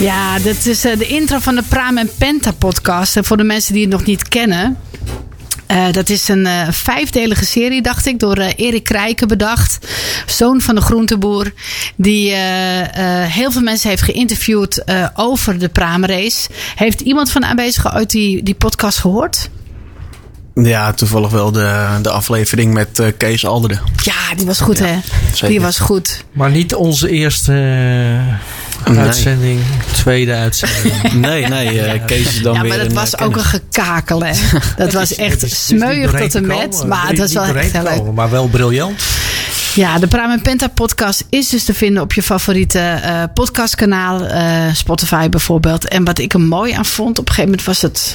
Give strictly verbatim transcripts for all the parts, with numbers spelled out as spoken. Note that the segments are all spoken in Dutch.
Ja, dit is uh, de intro van de Praam en Penta podcast. En voor de mensen die het nog niet kennen. Uh, dat is een uh, vijfdelige serie, dacht ik, door uh, Erik Krijken bedacht. Zoon van de groenteboer. Die uh, uh, heel veel mensen heeft geïnterviewd uh, over de Praamrace. Heeft iemand van de aanwezigen ooit die, die podcast gehoord? Ja, toevallig wel de, de aflevering met uh, Kees Alderen. Ja, die was goed, ja, hè? Zeker. Die was goed. Maar niet onze eerste uh, nee. uitzending, tweede uitzending. Nee, nee, uh, Kees is dan ja, weer maar dat een, was uh, ook een gekakel, hè? Dat was echt smeuig tot en met. Maar het was wel echt heel leuk. Maar wel briljant. Ja, de Praam en Penta podcast is dus te vinden op je favoriete uh, podcastkanaal. Uh, Spotify bijvoorbeeld. En wat ik er mooi aan vond, op een gegeven moment was het...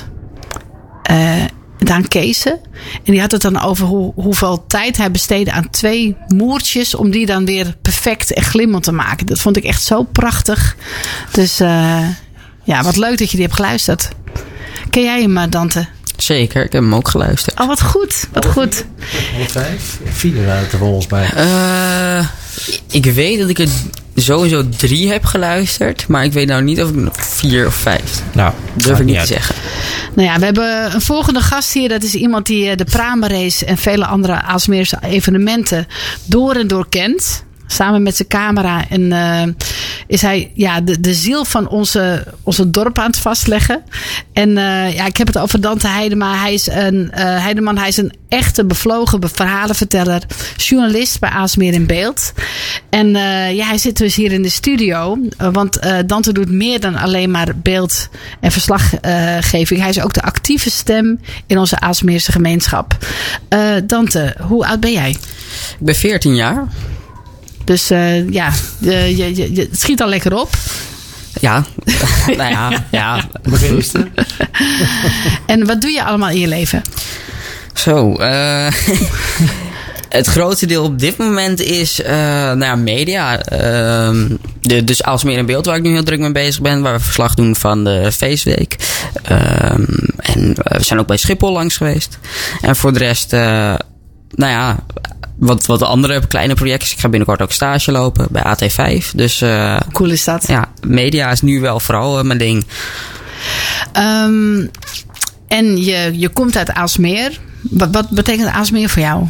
Uh, Daan Keesen. En die had het dan over hoe, hoeveel tijd hij besteedde aan twee moertjes. Om die dan weer perfect en glimmend te maken. Dat vond ik echt zo prachtig. Dus uh, ja, wat leuk dat je die hebt geluisterd. Ken jij hem, Dante? Zeker, ik heb hem ook geluisterd. Oh, wat goed. Wat goed. Alle vijf? Vier waren er volgens mij. Uh, ik weet dat ik er sowieso drie heb geluisterd. Maar ik weet nou niet of ik nog vier of vijf. Nou, durf ik niet te zeggen. Nou ja, we hebben een volgende gast hier. Dat is iemand die de Praamrace en vele andere Aalsmeerse evenementen door en door kent. Samen met zijn camera. En uh, is hij ja, de, de ziel van onze, onze dorp aan het vastleggen. En uh, ja, ik heb het over Dante Heidema. Hij is een, uh, Heideman, hij is een echte bevlogen verhalenverteller. Journalist bij Aalsmeer in Beeld. En uh, ja, hij zit dus hier in de studio. Uh, want uh, Dante doet meer dan alleen maar beeld en verslaggeving. Hij is ook de actieve stem in onze Aalsmeerse gemeenschap. Uh, Dante, hoe oud ben jij? Ik ben veertien jaar. Dus uh, ja, je, je, je, het schiet al lekker op. Ja, nou ja, ja. Begeesten. En wat doe je allemaal in je leven? Zo, uh, het grootste deel op dit moment is uh, nou ja, media. Uh, de, dus Aalsmeer in Beeld, waar ik nu heel druk mee bezig ben. Waar we verslag doen van de feestweek. Uh, en we zijn ook bij Schiphol langs geweest. En voor de rest, uh, nou ja... Wat, wat andere kleine projecten. Ik ga binnenkort ook stage lopen bij A T vijf. Dus uh, hoe cool is dat? Ja, media is nu wel vooral uh, mijn ding. Um, en je, je komt uit Aalsmeer. Wat, wat betekent Aalsmeer voor jou?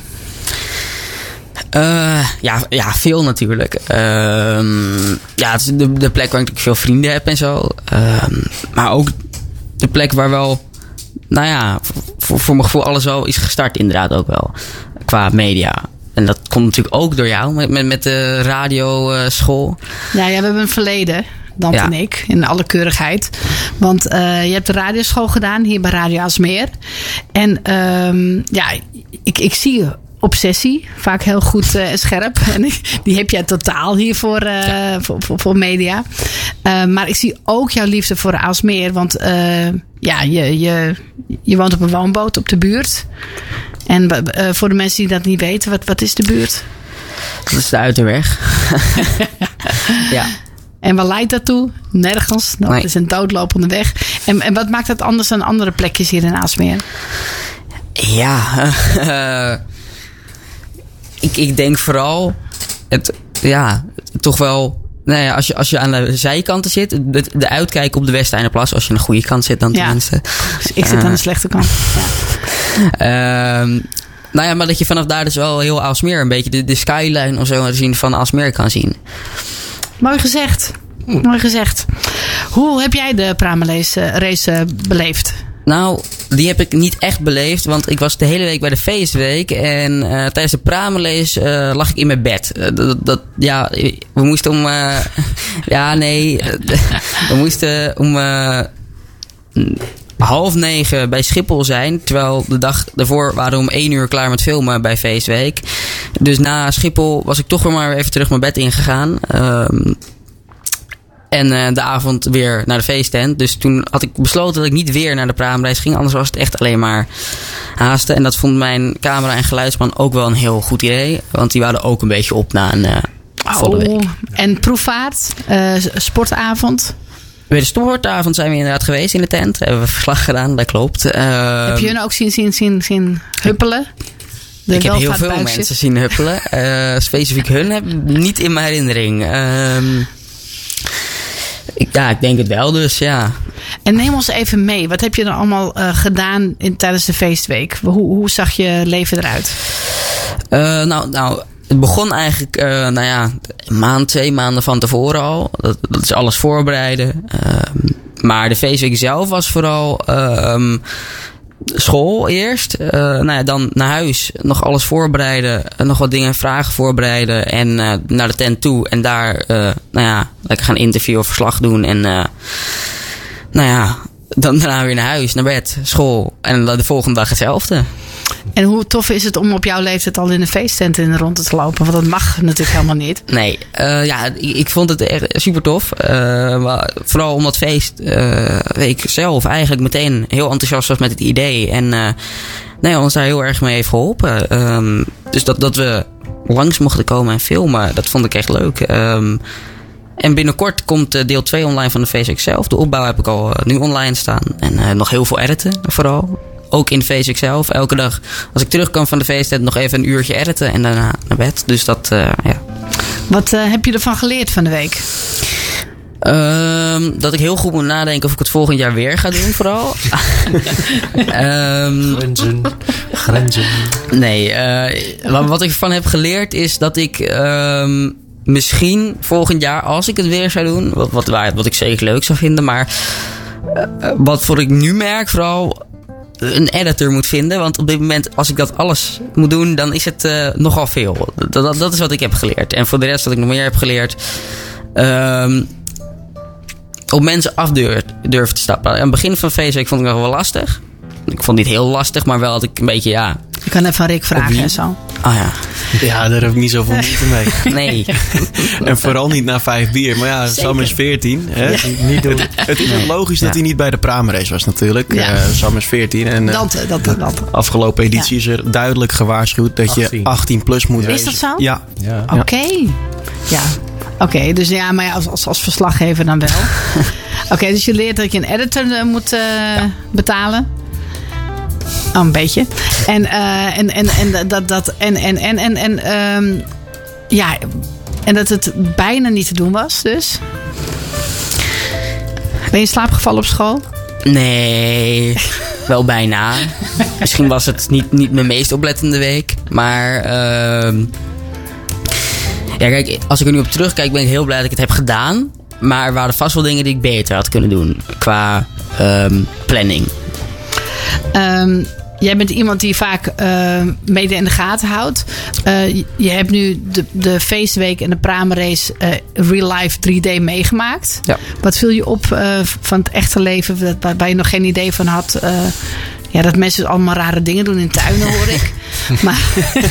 Uh, ja, ja, veel natuurlijk. Uh, ja, het is de, de plek waar ik veel vrienden heb en zo. Uh, maar ook de plek waar wel... Nou ja, voor, voor mijn gevoel alles wel is gestart inderdaad ook wel. Qua media. En dat komt natuurlijk ook door jou met, met, met de radioschool. Uh, ja, ja, we hebben een verleden, Dante ja. en ik, in alle keurigheid. Want uh, je hebt de radioschool gedaan hier bij Radio Aalsmeer. En um, ja, ik, ik zie obsessie, vaak heel goed en uh, scherp. En die heb jij totaal hier voor, uh, ja. voor, voor, voor media. Uh, maar ik zie ook jouw liefde voor Aalsmeer. Want uh, ja, je, je, je woont op een woonboot op de buurt. En uh, voor de mensen die dat niet weten, wat, wat is de buurt? Dat is de Uiterweg. Ja. En waar leidt dat toe? Nergens. Nou, nee. Het is een doodlopende weg. En, en wat maakt dat anders dan andere plekjes hier in Aalsmeer? Ja, uh, ik, ik denk vooral... Het, ja, toch wel... Nou ja, als je, als je aan de zijkanten zit, de, de uitkijk op de Westeinderplas, als je aan de goede kant zit dan tenminste. Ja, ik zit uh, aan de slechte kant. Ja. Uh, nou ja, maar dat je vanaf daar dus wel heel Aalsmeer een beetje de, de skyline of zo zien van Aalsmeer kan zien. Mooi gezegd. Hm. Mooi gezegd. Hoe heb jij de Praamrace race beleefd? Nou, die heb ik niet echt beleefd. Want ik was de hele week bij de feestweek. En uh, tijdens de Praamrace uh, lag ik in mijn bed. Uh, dat, dat, ja, we moesten om... Uh, ja, nee. We moesten om... Uh, half negen bij Schiphol zijn. Terwijl de dag daarvoor waren we om één uur klaar met filmen bij feestweek. Dus na Schiphol was ik toch weer maar even terug mijn bed ingegaan. Um, En uh, de avond weer naar de feesttent. Dus toen had ik besloten dat ik niet weer naar de Praamreis ging. Anders was het echt alleen maar haasten. En dat vond mijn camera- en geluidsman ook wel een heel goed idee. Want die waren ook een beetje op na een uh, volle week. Oh, en proefvaart, uh, sportavond? Bij de sportavond zijn we inderdaad geweest in de tent. Hebben we verslag gedaan, dat klopt. Uh, heb je hun ook zien, zien, zien, zien huppelen? De ik heb heel veel mensen zien huppelen. Uh, specifiek hun heb ik niet in mijn herinnering. Uh, Ik, ja, ik denk het wel dus, ja. En neem ons even mee. Wat heb je dan allemaal uh, gedaan in, tijdens de feestweek? Hoe, hoe zag je leven eruit? Uh, nou, nou, het begon eigenlijk, uh, nou ja, een maand, twee maanden van tevoren al. Dat, dat is alles voorbereiden. Uh, maar de feestweek zelf was vooral uh, school eerst. Uh, nou ja, dan naar huis. Nog alles voorbereiden. Nog wat dingen, vragen voorbereiden. En uh, naar de tent toe. En daar, uh, nou ja, lekker gaan interviewen of verslag doen. En uh, nou ja, dan daarna weer naar huis, naar bed, school. En de volgende dag hetzelfde. En hoe tof is het om op jouw leeftijd al in een feesttent in de ronde te lopen? Want dat mag natuurlijk helemaal niet. Nee, uh, ja, ik vond het echt super tof. Uh, vooral omdat feestweek uh, zelf eigenlijk meteen heel enthousiast was met het idee. En uh, nee, ons daar heel erg mee heeft geholpen. Um, dus dat, dat we langs mochten komen en filmen, dat vond ik echt leuk. Um, En binnenkort komt deel twee online van de feestweek zelf. De opbouw heb ik al nu online staan. En uh, nog heel veel editen vooral. Ook in de feestweek zelf. Elke dag als ik terugkom van de feesttent nog even een uurtje editen. En daarna naar bed. Dus dat, uh, ja. Wat uh, heb je ervan geleerd van de week? Um, dat ik heel goed moet nadenken of ik het volgend jaar weer ga doen vooral. um, Grenzen. Grenzen. Nee, uh, wat ik ervan heb geleerd is dat ik... Um, Misschien volgend jaar, als ik het weer zou doen, wat, wat, wat ik zeker leuk zou vinden, maar uh, wat voor ik nu merk, vooral een editor moet vinden. Want op dit moment, als ik dat alles moet doen, dan is het uh, nogal veel. Dat, dat, dat is wat ik heb geleerd. En voor de rest wat ik nog meer heb geleerd, um, op mensen af durf, durven te stappen. Aan het begin van de feestweek vond ik nog wel lastig. Ik vond het niet heel lastig, maar wel dat ik een beetje, ja... Je kan even aan Rick vragen en zo. Ah ja. Ja, daar heb ik niet zoveel moeite mee. Nee. En vooral niet na vijf bier. Maar ja, Sam is veertien. Hè? Ja. Niet doen. Het is ook logisch dat Ja. hij niet bij de Pramerace was natuurlijk. Ja. Uh, Sam is veertien. En uh, Dat, dat, dat. dat. afgelopen editie is er duidelijk gewaarschuwd dat je achttien. achttien plus moet Is wezen. dat zo? Ja. Ja. Oké. Okay. Ja. Oké, okay, dus ja, maar ja, als, als, als verslaggever dan wel. Oké, okay, dus je leert dat je een editor uh, moet uh, ja. betalen. Oh, een beetje. En, uh, en, en, en dat, dat, en, en, en, en, en, um, ja, en dat het bijna niet te doen was, dus. Ben je in slaap gevallen op school? Nee, wel bijna. Misschien was het niet, niet mijn meest oplettende week. Maar uh, ja, kijk, als ik er nu op terugkijk, ben ik heel blij dat ik het heb gedaan. Maar er waren vast wel dingen die ik beter had kunnen doen qua um, planning. Um, jij bent iemand die vaak uh, mede in de gaten houdt. Uh, je hebt nu de, de feestweek en de Pramerace uh, real life drie D meegemaakt. Ja. Wat viel je op uh, van het echte leven waar, waar je nog geen idee van had? Uh, ja, dat mensen allemaal rare dingen doen in tuinen, hoor ik. Maar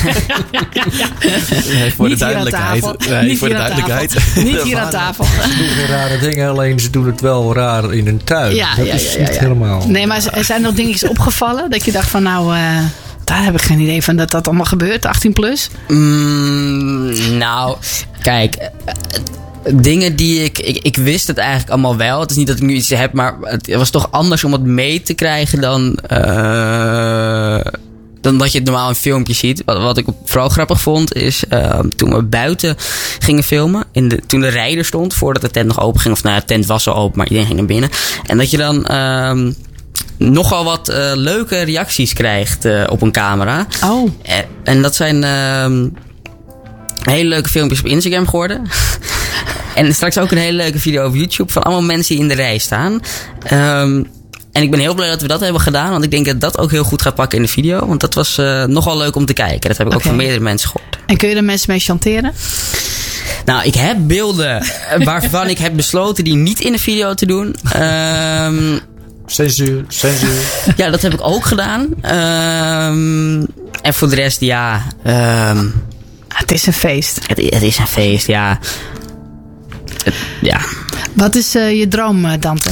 Nee, voor niet de hier aan duidelijkheid. tafel. Nee, Niet voor de hier aan duidelijkheid. tafel. Niet hier aan tafel. Ze doen geen rare dingen, alleen ze doen het wel raar in een tuin. Ja, dat ja, is ja, niet ja. helemaal... Nee, maar er zijn nog dingetjes opgevallen dat je dacht van nou, uh, daar heb ik geen idee van dat dat allemaal gebeurt, achttien plus. Mm, nou, kijk, dingen die ik, ik... Ik wist het eigenlijk allemaal wel. Het is niet dat ik nu iets heb, maar het was toch anders om het mee te krijgen dan... Uh, dan dat je het normaal in filmpjes ziet. Wat, wat ik vooral grappig vond is... Uh, toen we buiten gingen filmen... In de, toen de rij er stond... Voordat de tent nog open ging. Of nou, de tent was al open, maar iedereen ging naar binnen. En dat je dan... Uh, nogal wat uh, leuke reacties krijgt uh, op een camera. Oh. En, en dat zijn uh, hele leuke filmpjes op Instagram geworden. En straks ook een hele leuke video op YouTube van allemaal mensen die in de rij staan. Um, en ik ben heel blij dat we dat hebben gedaan, want ik denk dat dat ook heel goed gaat pakken in de video. Want dat was uh, nogal leuk om te kijken. Dat heb ik Okay. ook van meerdere mensen gehoord. En kun je er mensen mee chanteren? Nou, ik heb beelden waarvan ik heb besloten die niet in de video te doen. Um, Censuur, censuur. Ja, dat heb ik ook gedaan. Um, en voor de rest, ja... Um, Het is een feest. het, het is een feest, ja. Het, ja. Wat is uh, je droom, uh, Dante?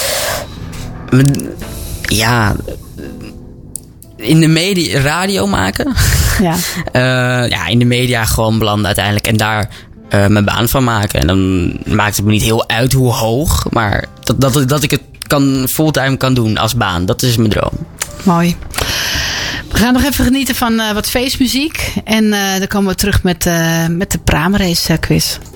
Ja... In de media... Radio maken. Ja. Uh, ja, in de media gewoon belanden uiteindelijk. En daar uh, mijn baan van maken. En dan maakt het me niet heel uit hoe hoog. Maar dat, dat, dat ik het kan, fulltime kan doen als baan. Dat is mijn droom. Mooi. We gaan nog even genieten van uh, wat feestmuziek. En uh, dan komen we terug met, uh, met de Pramerace uh, quiz.